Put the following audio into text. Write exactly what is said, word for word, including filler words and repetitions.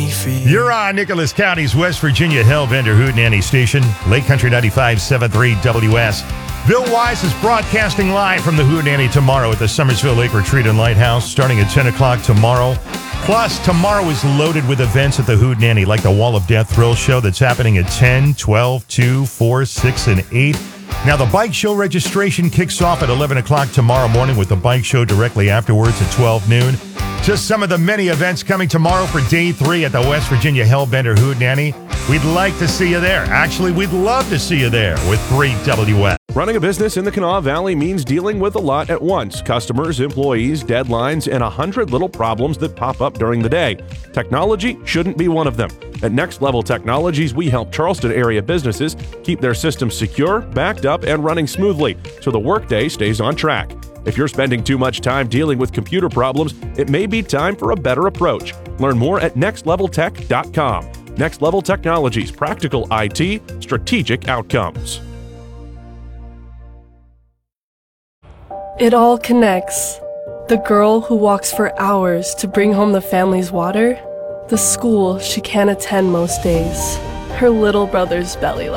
me free. You're on Nicholas County's West Virginia Hellbender Hootenanny Station, Lake Country ninety-five point seven three W S. Bill Wise is broadcasting live from the Hootenanny tomorrow at the Summersville Lake Retreat and Lighthouse, starting at ten o'clock tomorrow. Plus, tomorrow is loaded with events at the Hootenanny, like the Wall of Death Thrill Show that's happening at ten, twelve, two, four, six, and eight. Now, the bike show registration kicks off at eleven o'clock tomorrow morning with the bike show directly afterwards at twelve noon. Just some of the many events coming tomorrow for day three at the West Virginia Hellbender Hootenanny. We'd like to see you there. Actually, we'd love to see you there with three W S. Running a business in the Kanawha Valley means dealing with a lot at once. Customers, employees, deadlines, and a hundred little problems that pop up during the day. Technology shouldn't be one of them. At Next Level Technologies, we help Charleston area businesses keep their systems secure, backed up, and running smoothly so the workday stays on track. If you're spending too much time dealing with computer problems, it may be time for a better approach. Learn more at next level tech dot com. Next Level Technologies, practical I T, strategic outcomes. It all connects. The girl who walks for hours to bring home the family's water, the school she can't attend most days, her little brother's belly laugh.